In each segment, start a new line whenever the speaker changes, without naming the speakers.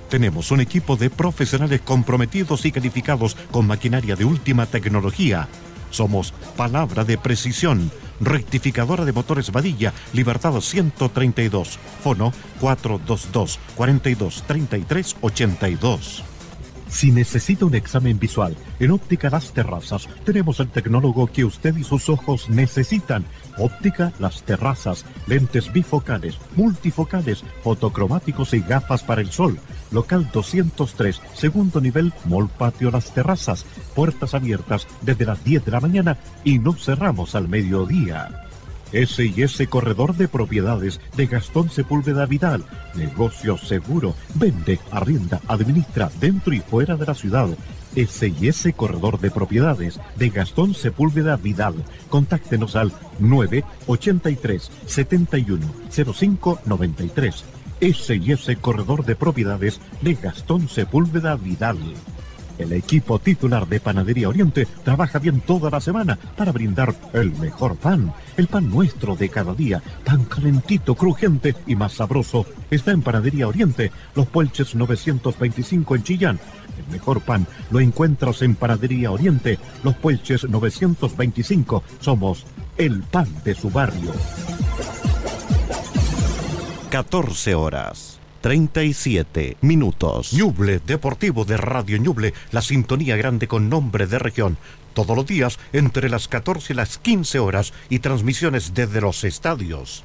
Tenemos un equipo de profesionales comprometidos y calificados con maquinaria de última tecnología. Somos Palabra de Precisión, rectificadora de motores Badilla, Libertad 132, fono 422-4233-82. Si necesita un examen visual, en Óptica Las Terrazas tenemos el tecnólogo que usted y sus ojos necesitan. Óptica Las Terrazas, lentes bifocales, multifocales, fotocromáticos y gafas para el sol. Local 203, segundo nivel, Mall Patio Las Terrazas. Puertas abiertas desde las 10 de la mañana y no cerramos al mediodía. S&S Corredor de Propiedades de Gastón Sepúlveda Vidal. Negocio seguro. Vende, arrienda, administra dentro y fuera de la ciudad. S&S Corredor de Propiedades de Gastón Sepúlveda Vidal. Contáctenos al 983 71 05 93. S&S Corredor de Propiedades de Gastón Sepúlveda Vidal. El equipo titular de Panadería Oriente trabaja bien toda la semana para brindar el mejor pan. El pan nuestro de cada día, tan calentito, crujiente y más sabroso, está en Panadería Oriente, Los Puelches 925 en Chillán. El mejor pan lo encuentras en Panadería Oriente, Los Puelches 925. Somos el pan de su barrio.
14 horas. 37 minutos.
Ñuble Deportivo de Radio Ñuble, la sintonía grande con nombre de región. Todos los días entre las 14 y las 15 horas y transmisiones desde los estadios.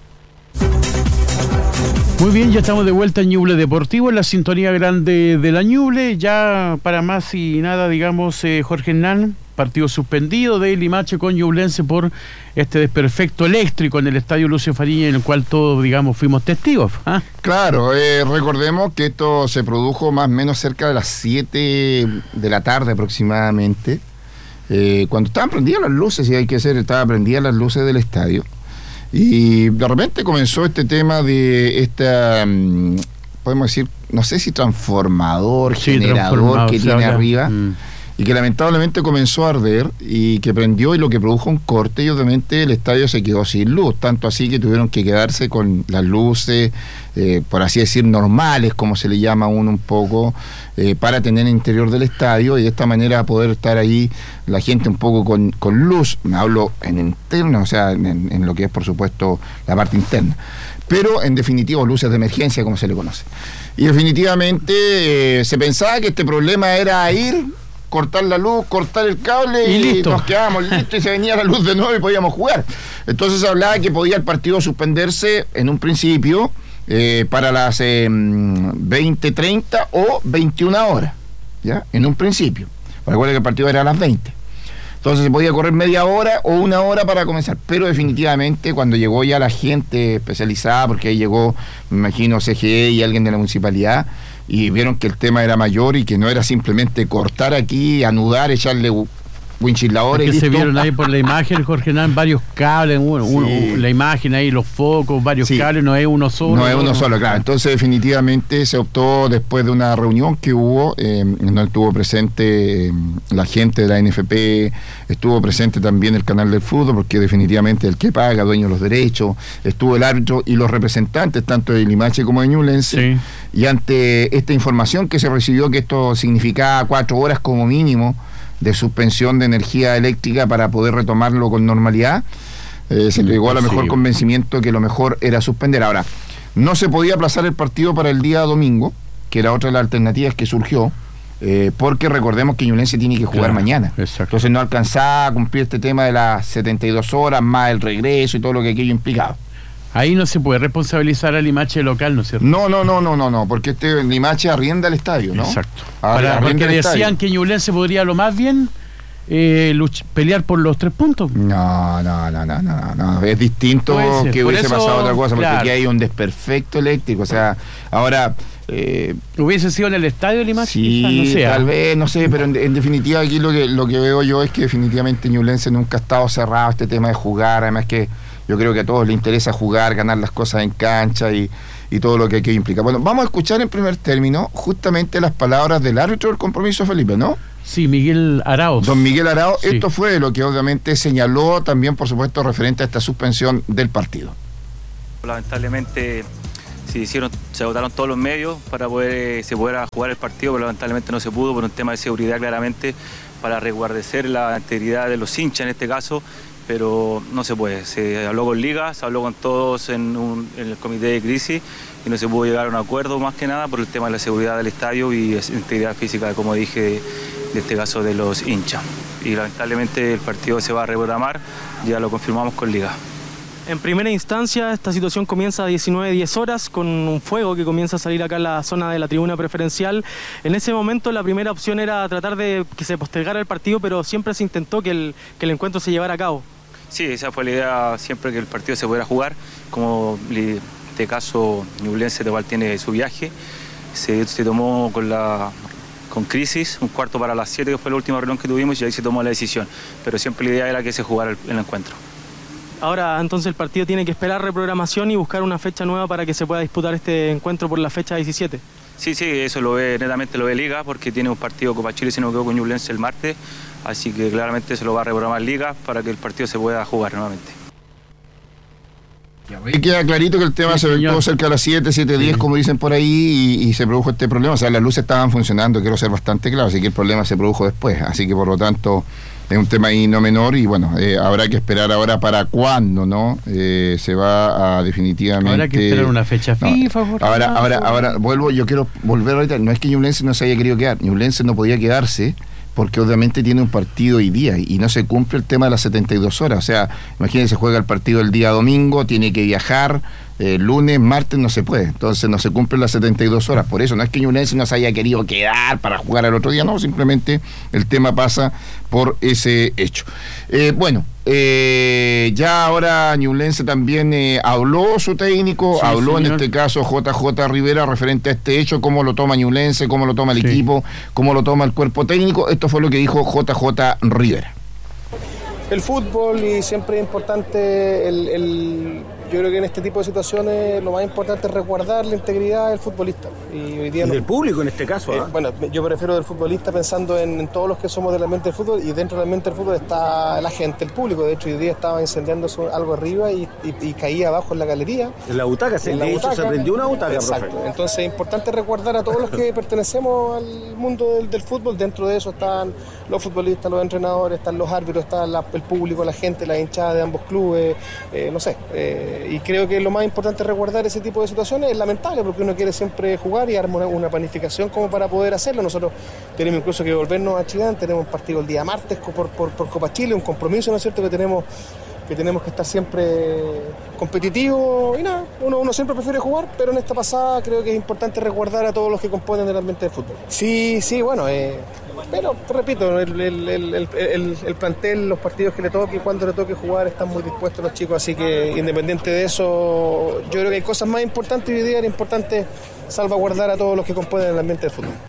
Muy bien, ya estamos de vuelta en Ñuble Deportivo, en la sintonía grande de la Ñuble. Ya para más y nada, digamos, Jorge Hernán, partido suspendido de Limache con Ñublense por este desperfecto eléctrico en el estadio Lucio Fariña, en el cual todos, digamos, fuimos testigos. ¿Ah?
Claro, recordemos que esto se produjo más o menos cerca de las 7 de la tarde aproximadamente, cuando estaban prendidas las luces, y hay que ser, estaban prendidas las luces del estadio. Y de repente comenzó este tema de esta, podemos decir, no sé si transformador, generador que tiene arriba, y que lamentablemente comenzó a arder y que prendió, y lo que produjo un corte, y obviamente el estadio se quedó sin luz, tanto así que tuvieron que quedarse con las luces, por así decir, normales, como se le llama a uno un poco, para tener el interior del estadio, y de esta manera poder estar ahí la gente un poco con luz. Me hablo en interno, o sea, en lo que es, por supuesto, la parte interna, pero en definitiva luces de emergencia, como se le conoce. Y definitivamente se pensaba que este problema era ir, cortar la luz, cortar el cable y nos quedábamos listos, y se venía la luz de nuevo y podíamos jugar. Entonces se hablaba que podía el partido suspenderse en un principio para las 20:30 o 21 horas, ¿ya? En un principio. Recuerden que el partido era a las 20. Entonces se podía correr media hora o una hora para comenzar, pero definitivamente cuando llegó ya la gente especializada, porque ahí llegó, me imagino, CGE y alguien de la municipalidad, y vieron que el tema era mayor y que no era simplemente cortar aquí, anudar, echarle winchiladores.
Que se vieron ahí por la imagen, Jorge Hernán, varios cables, la imagen ahí, los focos, varios cables, no es uno solo.
No es uno solo, claro. Entonces definitivamente se optó, después de una reunión que hubo, donde estuvo presente la gente de la NFP, estuvo presente también el canal del fútbol, porque definitivamente el que paga, dueño de los derechos, estuvo el árbitro y los representantes, tanto de Limache como de Ñublense, y ante esta información que se recibió, que esto significaba 4 horas como mínimo de suspensión de energía eléctrica para poder retomarlo con normalidad, se llegó a lo mejor convencimiento que lo mejor era suspender. Ahora, no se podía aplazar el partido para el día domingo, que era otra de las alternativas que surgió, porque recordemos que Ñublense tiene que jugar mañana. Exacto. Entonces no alcanzaba a cumplir este tema de las 72 horas, más el regreso y todo lo que aquello implicaba.
Ahí no se puede responsabilizar al Limache local, ¿no es cierto?
No, porque Limache arrienda el estadio, ¿no?
Exacto. Porque decían que Ñublense podría lo más bien pelear por los 3 puntos.
No, es distinto que hubiese pasado otra cosa, porque aquí hay un desperfecto eléctrico, o sea, ahora...
¿Hubiese sido en el estadio de Limache?
Sí, no sé, tal vez, no sé, pero en definitiva aquí lo que veo yo es que definitivamente Ñublense nunca ha estado cerrado este tema de jugar, además que yo creo que a todos les interesa jugar, ganar las cosas en cancha y todo lo que aquello implica. Bueno, vamos a escuchar en primer término justamente las palabras del árbitro del compromiso, Felipe, ¿no?
Sí, Miguel Arauz.
Don Miguel Arauz, sí. Esto fue lo que obviamente señaló también, por supuesto, referente a esta suspensión del partido.
Lamentablemente se agotaron todos los medios para poder se pudiera jugar el partido, pero lamentablemente no se pudo por un tema de seguridad claramente, para resguardecer la integridad de los hinchas en este caso, pero no se puede. Se habló con Liga, se habló con todos en el comité de crisis y no se pudo llegar a un acuerdo más que nada por el tema de la seguridad del estadio y integridad física, como dije, de este caso de los hinchas. Y lamentablemente el partido se va a reprogramar, ya lo confirmamos con Liga.
En primera instancia, esta situación comienza a 19:10 horas con un fuego que comienza a salir acá en la zona de la tribuna preferencial. En ese momento la primera opción era tratar de que se postergara el partido, pero siempre se intentó que el encuentro se llevara a cabo.
Sí, esa fue la idea, siempre que el partido se pudiera jugar. Como en este caso Ñublense igual tiene su viaje, se tomó con crisis, un cuarto para las 7, que fue la última reunión que tuvimos, y ahí se tomó la decisión. Pero siempre la idea era que se jugara el encuentro.
Ahora entonces el partido tiene que esperar reprogramación y buscar una fecha nueva para que se pueda disputar este encuentro por la fecha 17.
Sí, eso netamente lo ve Liga, porque tiene un partido Copa Chile, si no me equivoco, con Ñublense el martes, así que claramente se lo va a reprogramar Liga para que el partido se pueda jugar nuevamente.
Y queda clarito que el tema se efectuó cerca de las 7:10, como dicen por ahí, y se produjo este problema. O sea, las luces estaban funcionando, quiero ser bastante claro, así que el problema se produjo después. Así que por lo tanto es un tema ahí no menor y bueno, habrá que esperar ahora para cuándo, ¿no? Se va a definitivamente...
Habrá que esperar una fecha FIFA.
Ahora vuelvo, yo quiero volver ahorita, no es que Ñublense no se haya querido quedar, Ñublense no podía quedarse porque obviamente tiene un partido hoy día y no se cumple el tema de las 72 horas. O sea, imagínense, juega el partido el día domingo, tiene que viajar, lunes, martes no se puede, entonces no se cumplen las 72 horas. Por eso no es que Ñublense no se haya querido quedar para jugar al otro día, no, simplemente el tema pasa por ese hecho. Ya ahora Ñublense también habló su técnico, sí, habló señor. En este caso JJ Rivera referente a este hecho, cómo lo toma Ñublense, cómo lo toma el equipo, cómo lo toma el cuerpo técnico. Esto fue lo que dijo JJ Rivera.
El fútbol, y siempre es importante yo creo que en este tipo de situaciones lo más importante es resguardar la integridad del futbolista. Y hoy día
del público en este caso.
Bueno, yo prefiero del futbolista pensando en todos los que somos del ambiente del fútbol, y dentro del ambiente del fútbol está la gente, el público. De hecho, hoy día estaba incendiando algo arriba y caía abajo en la galería.
En la butaca, se prendió una butaca,
exacto. Profe. Entonces es importante resguardar a todos los que pertenecemos al mundo del fútbol. Dentro de eso están los futbolistas, los entrenadores, están los árbitros, está el público, la gente, la hinchada de ambos clubes, y creo que lo más importante es resguardar ese tipo de situaciones. Es lamentable porque uno quiere siempre jugar y armar una planificación como para poder hacerlo. Nosotros tenemos incluso que volvernos a Chillán, tenemos un partido el día martes por Copa Chile, un compromiso, ¿no es cierto?, que tenemos que estar siempre competitivos y nada, uno siempre prefiere jugar, pero en esta pasada creo que es importante resguardar a todos los que componen el ambiente del fútbol. Sí, bueno, pero repito, el plantel, los partidos que le toque, cuando le toque jugar, están muy dispuestos los chicos, así que independiente de eso, yo creo que hay cosas más importantes y hoy día era importante salvaguardar a todos los que componen el ambiente del fútbol.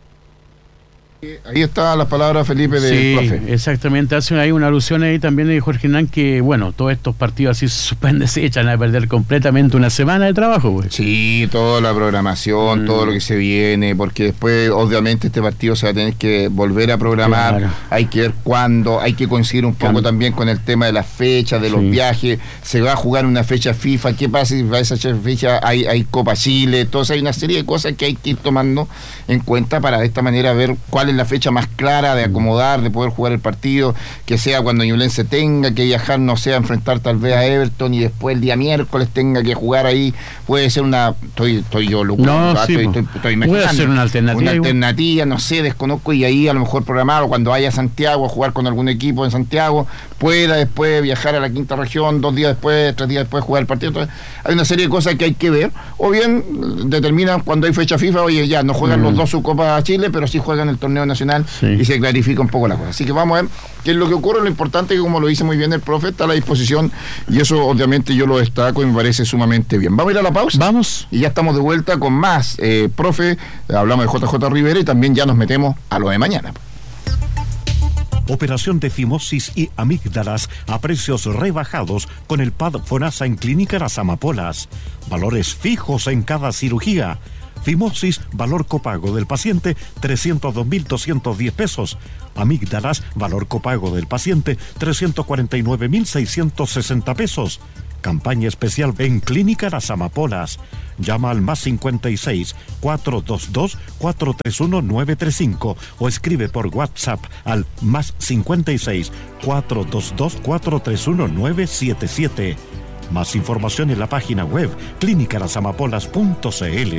Ahí está la palabra, Felipe, del profe.
Exactamente, hace ahí una alusión ahí también de Jorge Hernán que, bueno, todos estos partidos así se suspenden, se echan a perder completamente una semana de trabajo, pues.
Sí, toda la programación, todo lo que se viene, porque después, obviamente, este partido se va a tener que volver a programar, claro. Hay que ver cuándo, hay que coincidir un poco también con el tema de las fechas, de los viajes, se va a jugar una fecha FIFA, ¿qué pasa si para esa fecha hay Copa Chile? Entonces hay una serie de cosas que hay que ir tomando en cuenta para de esta manera ver cuál es la fecha más clara de acomodar, de poder jugar el partido, que sea cuando Ñublense tenga que viajar, no sea enfrentar tal vez a Everton y después el día miércoles tenga que jugar ahí, puede ser una, estoy yo loco, estoy imaginando,
puede ser una alternativa,
no sé, desconozco, y ahí a lo mejor programado cuando vaya a Santiago a jugar con algún equipo en Santiago, pueda después viajar a la quinta región, 2 días después, 3 días después jugar el partido. Entonces hay una serie de cosas que hay que ver, o bien determinan cuando hay fecha FIFA, oye, ya no juegan los dos su Copa Chile, pero sí juegan el torneo nacional y se clarifica un poco la cosa. Así que vamos a ver qué es lo que ocurre. Lo importante es que, como lo dice muy bien el profe, está a la disposición y eso obviamente yo lo destaco y me parece sumamente bien. ¿Vamos a ir a la pausa?
Vamos.
Y ya estamos de vuelta con más. Profe, hablamos de JJ Rivera y también ya nos metemos a lo de mañana.
Operación de fimosis y amígdalas a precios rebajados con el PAD FONASA en Clínica Las Amapolas. Valores fijos en cada cirugía. Fimosis, valor copago del paciente, 302.210 pesos. Amígdalas, valor copago del paciente, 349.660 pesos. Campaña especial en Clínica Las Amapolas. Llama al +56 422 431 935 o escribe por WhatsApp al +56 422 431 977. Más información en la página web clinicalasamapolas.cl.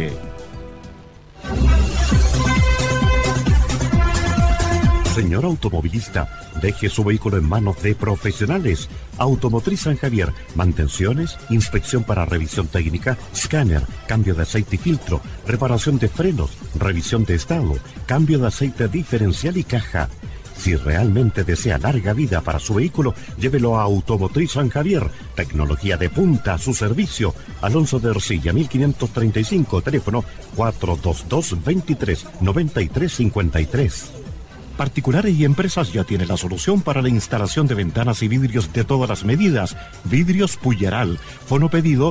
Señor automovilista, deje su vehículo en manos de profesionales. Automotriz San Javier, mantenciones, inspección para revisión técnica, escáner, cambio de aceite y filtro, reparación de frenos, revisión de estado, cambio de aceite diferencial y caja. Si realmente desea larga vida para su vehículo, llévelo a Automotriz San Javier. Tecnología de punta a su servicio. Alonso de Ercilla, 1535, teléfono 422-23-9353. Particulares y empresas ya tienen la solución para la instalación de ventanas y vidrios de todas las medidas. Vidrios Puyeral. Fono pedido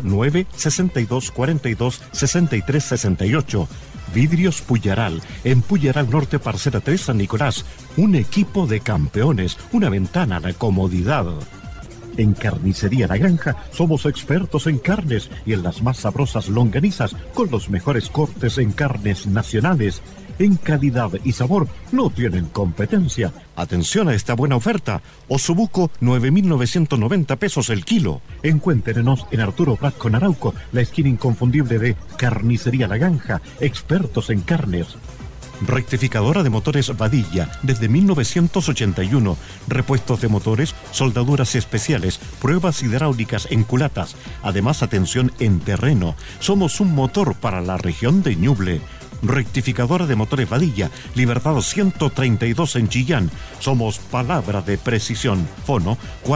962-42-6368. Vidrios Puyeral. En Puyeral Norte, Parcela 3, San Nicolás. Un equipo de campeones. Una ventana a la comodidad. En Carnicería La Granja somos expertos en carnes y en las más sabrosas longanizas con los mejores cortes en carnes nacionales. En calidad y sabor no tienen competencia. Atención a esta buena oferta. Osobuco, 9.990 pesos el kilo. Encuéntrenos en Arturo Prat con Arauco, la esquina inconfundible de Carnicería La Granja, expertos en carnes. Rectificadora de motores Vadilla, desde 1981. Repuestos de motores, soldaduras especiales, pruebas hidráulicas en culatas. Además, atención en terreno. Somos un motor para la región de Ñuble. Rectificadora de motores Vadilla, Libertad 132 en Chillán. Somos palabra de precisión. Fono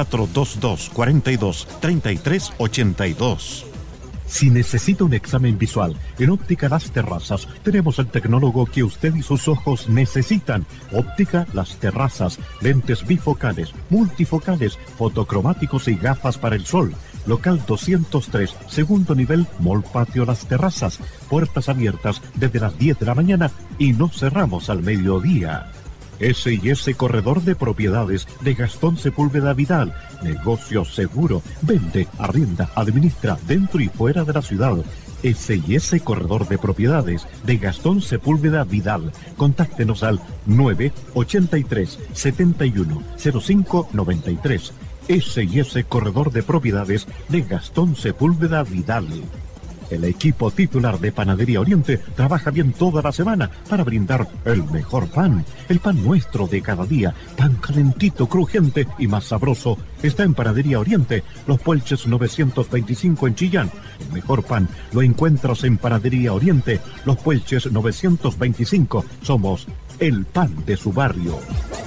422-42-3382. Si necesita un examen visual, en Óptica Las Terrazas tenemos el tecnólogo que usted y sus ojos necesitan. Óptica Las Terrazas, lentes bifocales, multifocales, fotocromáticos y gafas para el sol. Local 203, segundo nivel, Mall Patio Las Terrazas. Puertas abiertas desde las 10 de la mañana y no cerramos al mediodía. S&S Corredor de Propiedades de Gastón Sepúlveda Vidal. Negocio seguro. Vende, arrienda, administra dentro y fuera de la ciudad. S&S Corredor de Propiedades de Gastón Sepúlveda Vidal. Contáctenos al 983 71 05 93. S&S Corredor de Propiedades de Gastón Sepúlveda Vidal. El equipo titular de Panadería Oriente trabaja bien toda la semana para brindar el mejor pan. El pan nuestro de cada día, pan calentito, crujiente y más sabroso, está en Panadería Oriente, Los Puelches 925 en Chillán. El mejor pan lo encuentras en Panadería Oriente, Los Puelches 925. Somos el pan de su barrio.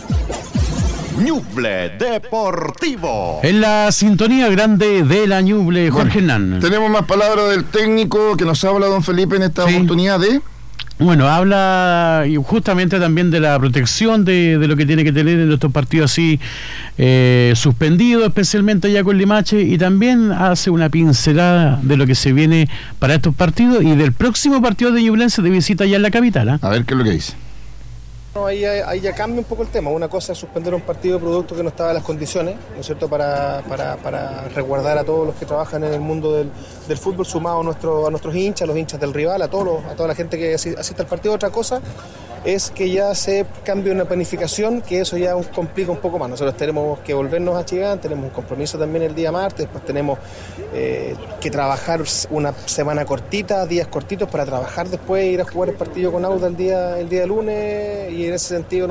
Ñuble Deportivo.
En la sintonía grande de la Ñuble, Jorge Hernán.
Tenemos más palabras del técnico que nos habla don Felipe en esta oportunidad de...
Bueno, habla justamente también de la protección de lo que tiene que tener en estos partidos así suspendidos, especialmente ya con Limache, y también hace una pincelada de lo que se viene para estos partidos y del próximo partido de Ñublense de visita ya en la capital.
A ver qué es lo que dice.
Ahí ya cambia un poco el tema. Una cosa es suspender un partido de producto que no estaba en las condiciones, ¿no es cierto?, para resguardar a todos los que trabajan en el mundo del fútbol, sumado a nuestros hinchas, los hinchas del rival, a toda la gente que asiste al partido. Otra cosa es que ya se cambie una planificación, que eso ya complica un poco más. Nosotros tenemos que volvernos a Chillán, tenemos un compromiso también el día martes, después tenemos que trabajar una semana cortita, días cortitos para trabajar después, ir a jugar el partido con Auda el día lunes, y en ese sentido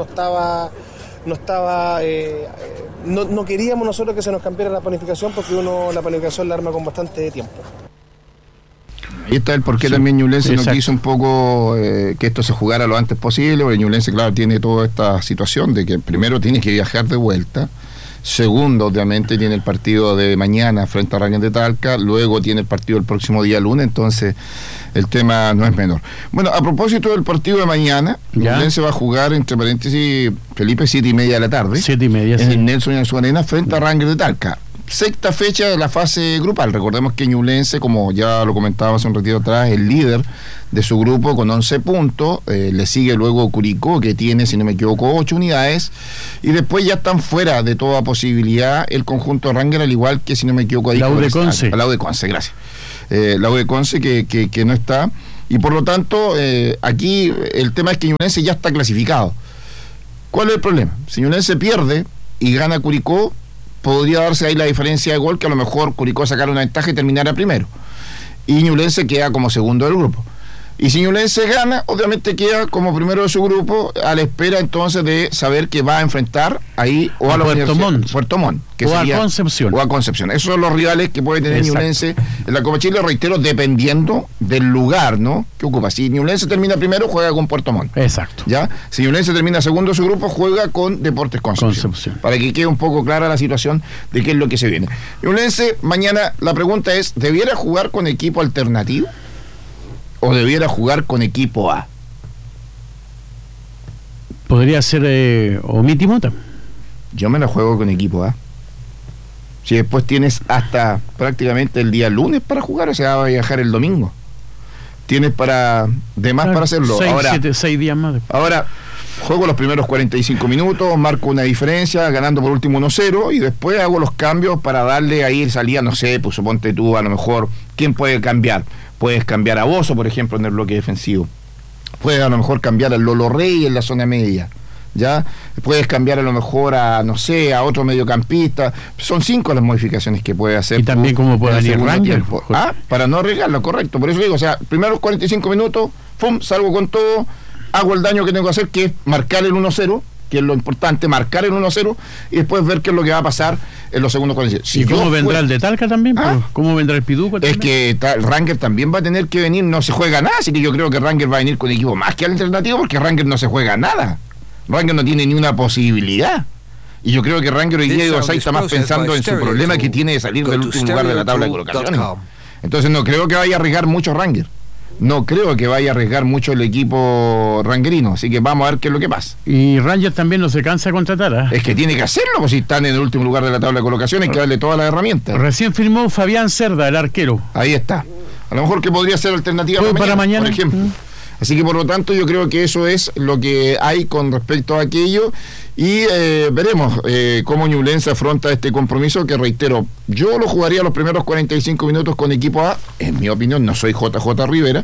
no queríamos nosotros que se nos cambiara la planificación, porque la planificación la arma con bastante tiempo.
Ahí está el porqué también Ñublense no quiso un poco que esto se jugara lo antes posible, porque Ñublense, claro, tiene toda esta situación de que primero tiene que viajar de vuelta, segundo, obviamente, tiene el partido de mañana frente a Rangers de Talca, luego tiene el partido el próximo día lunes, entonces el tema no es menor. Bueno, a propósito del partido de mañana, Ñublense va a jugar, entre paréntesis, Felipe, 7:30 de la tarde,
7:30,
en el Nelson y en su arena, frente a Rangers de Talca. sexta fecha de la fase grupal. Recordemos que Ñublense, como ya lo comentaba hace un ratito atrás, es el líder de su grupo con 11 puntos, le sigue luego Curicó, que tiene, si no me equivoco, 8 unidades, y después ya están fuera de toda posibilidad el conjunto Ranger, al igual que, si no me equivoco,
la U de Conce.
La U de Conce, gracias. La U de Conce que no está, y por lo tanto, aquí el tema es que Ñublense ya está clasificado. ¿Cuál es el problema? Si Ñublense pierde y gana Curicó, podría darse ahí la diferencia de gol, que a lo mejor Curicó sacara una ventaja y terminara primero, y Ñublense queda como segundo del grupo. Y si Ñublense gana, obviamente queda como primero de su grupo, a la espera entonces de saber que va a enfrentar ahí o a la
Puerto Montt,
que
o
sería,
a Concepción.
O a Concepción. Esos son los rivales que puede tener Ñublense en la Copa Chile, reitero, dependiendo del lugar, ¿no?, que ocupa. Si Ñublense termina primero, juega con Puerto Montt.
Exacto.
¿Ya? Si Ñublense termina segundo de su grupo, juega con Deportes Concepción. Para que quede un poco clara la situación de qué es lo que se viene. Ñublense, mañana la pregunta es, ¿debiera jugar con equipo alternativo o debiera jugar con equipo A?
Podría ser Omitimota.
Yo me la juego con equipo A. Si después tienes hasta prácticamente el día lunes para jugar, o sea, va a viajar el domingo. Tienes para para hacerlo.
6 días más.
Ahora, juego los primeros 45 minutos, marco una diferencia, ganando por último 1-0, y después hago los cambios para darle ahí salida, no sé, pues suponte tú, a lo mejor, ¿quién puede cambiar? Puedes cambiar a Bozo, por ejemplo, en el bloque defensivo. Puedes a lo mejor cambiar al Lolo Rey en la zona media, ¿ya? Puedes cambiar a lo mejor a, no sé, a otro mediocampista. Son 5 las modificaciones que puedes hacer.
Y también como puede venir Ranger.
Para no arriesgarlo, correcto. Por eso digo, o sea, primeros 45 minutos, ¡pum!, salgo con todo, hago el daño que tengo que hacer, que es marcar el 1-0, que es lo importante, marcar el 1-0, y después ver qué es lo que va a pasar en los segundos 45.
¿Y cómo vendrá el de Talca también? ¿Cómo vendrá el Piduco también?
Es que el Ranger también va a tener que venir, no se juega nada, así que yo creo que Ranger va a venir con equipo más que alternativo, porque Ranger no se juega nada. Ranger no tiene ni una posibilidad. Y yo creo que Ranger hoy día está más pensando en su problema que tiene de salir del último lugar de la tabla de colocaciones. Entonces no creo que vaya a arriesgar mucho Ranger. No creo que vaya a arriesgar mucho el equipo rangerino, así que vamos a ver qué es lo que pasa.
Y Ranger también no se cansa de contratar,
Es que tiene que hacerlo, pues si están en el último lugar de la tabla de colocación, hay que darle todas las herramientas.
Recién firmó Fabián Cerda, el arquero.
Ahí está. A lo mejor que podría ser alternativa
para mañana,
por ejemplo. Así que por lo tanto yo creo que eso es lo que hay con respecto a aquello, y veremos cómo Ñublense afronta este compromiso, que reitero, yo lo jugaría los primeros 45 minutos con equipo A, en mi opinión, no soy JJ Rivera,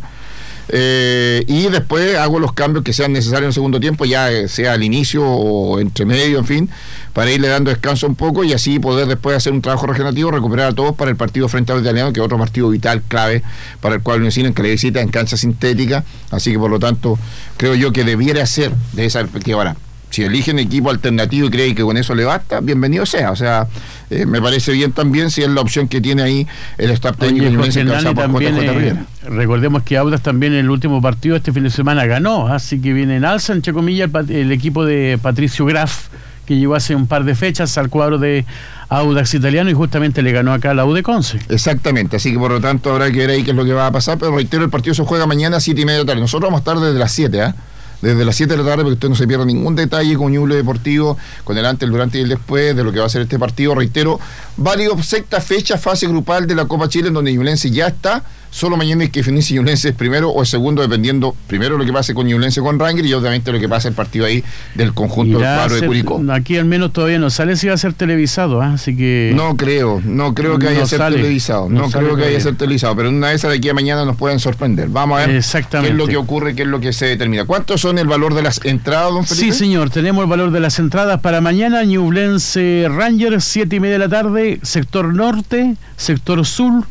y después hago los cambios que sean necesarios en el segundo tiempo, ya sea al inicio o entre medio, en fin, para irle dando descanso un poco y así poder después hacer un trabajo regenerativo, recuperar a todos para el partido frente a los italianos, que es otro partido vital, clave, para el cual Unicino en que le visita en cancha sintética. Así que por lo tanto creo yo que debiera ser de esa perspectiva. Ahora, si eligen equipo alternativo y creen que con eso le basta, bienvenido sea. O sea, me parece bien también si es la opción que tiene ahí el staff técnico encabezado por JJ Rivera.
Recordemos que Audax también en el último partido este fin de semana ganó, así que viene en alza, entre comillas, el equipo de Patricio Graf, que llegó hace un par de fechas al cuadro de Audax italiano y justamente le ganó acá a la U de Conce.
Exactamente, así que por lo tanto habrá que ver ahí qué es lo que va a pasar, pero reitero, el partido se juega mañana a 7:30 de la tarde. Nosotros vamos a estar desde las 7, desde las 7 de la tarde, porque usted no se pierda ningún detalle con Ñuble Deportivo, con el antes, el durante y el después de lo que va a ser este partido. Reitero, varios sexta fecha, fase grupal de la Copa Chile, en donde Ñublense ya está. Solo mañana hay que definir si Ñublense es primero o es segundo, dependiendo primero lo que pase con Ñublense con Ranger y obviamente lo que pasa el partido ahí del conjunto del cuadro de Curicó.
Aquí al menos todavía no sale si va a ser televisado, así que...
No creo que vaya a ser televisado. No creo que vaya a ser televisado, pero una vez de aquí a mañana nos pueden sorprender. Vamos a ver qué es lo que ocurre, qué es lo que se determina. ¿Cuántos son el valor de las entradas, don Felipe?
Sí, señor, tenemos el valor de las entradas para mañana. Ñublense Ranger, 7:30 de la tarde, sector norte, sector sur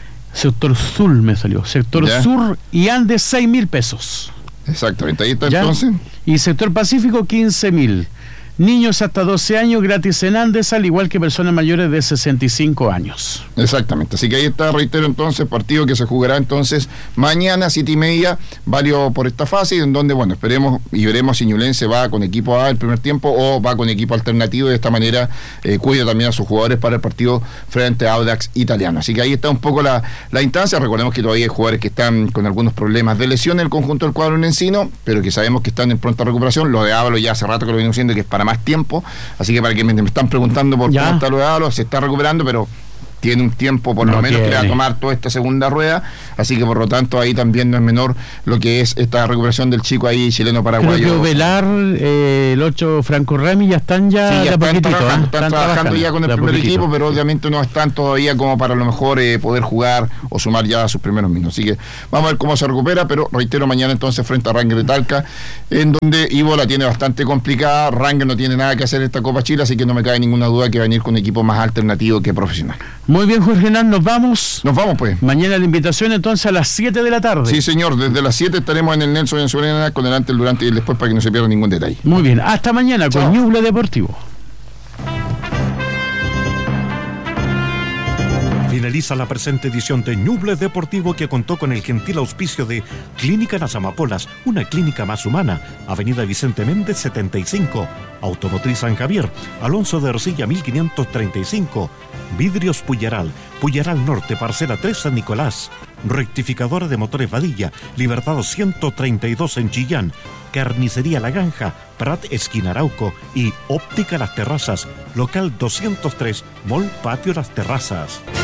me salió, sector sur y Andes, 6.000 pesos.
Exactamente, ahí está entonces.
Y sector Pacífico, 15.000. Niños hasta 12 años gratis en Andes, al igual que personas mayores de 65 años.
Exactamente, así que ahí está, reitero entonces, partido que se jugará entonces mañana, 7:30, válido por esta fase, en donde, bueno, esperemos y veremos si Ñublense va con equipo A el primer tiempo o va con equipo alternativo, y de esta manera cuida también a sus jugadores para el partido frente a Audax italiano. Así que ahí está un poco la instancia. Recordemos que todavía hay jugadores que están con algunos problemas de lesión en el conjunto del cuadro Encino, pero que sabemos que están en pronta recuperación. Lo de Ábalo ya hace rato que lo venimos diciendo, que es para más tiempo, así que para que me están preguntando por cómo está lo de Ábalos, se está recuperando, pero tiene un tiempo por lo menos que le va a tomar toda esta segunda rueda, así que por lo tanto ahí también no es menor lo que es esta recuperación del chico ahí chileno-paraguayo.
Creo que Velar, el 8 Franco Rami ya están
están trabajando ya con el primer equipo, pero obviamente no están todavía como para a lo mejor poder jugar o sumar ya a sus primeros minutos, así que vamos a ver cómo se recupera, pero reitero, mañana entonces frente a Rangers de Talca, en donde Ivo la tiene bastante complicada. Rangers no tiene nada que hacer en esta Copa Chile, así que no me cabe ninguna duda que va a venir con un equipo más alternativo que profesional.
Muy bien, Jorge Hernán, nos vamos.
Nos vamos, pues.
Mañana la invitación entonces a las 7 de la tarde.
Sí, señor, desde las 7 estaremos en el Nelson en Suena con el antes, el durante y el después para que no se pierda ningún detalle.
Muy bien, hasta mañana. Chao. Con Ñuble Deportivo.
Finaliza la presente edición de Ñuble Deportivo, que contó con el gentil auspicio de Clínica Las Amapolas, una clínica más humana, Avenida Vicente Méndez 75, Automotriz San Javier, Alonso de Ercilla 1535, Vidrios Puyaral, Puyaral Norte, Parcela 3 San Nicolás, Rectificadora de Motores Vadilla, Libertad 132 en Chillán, Carnicería La Granja, Prat Esquina Arauco y Óptica Las Terrazas, local 203, Mall Patio Las Terrazas.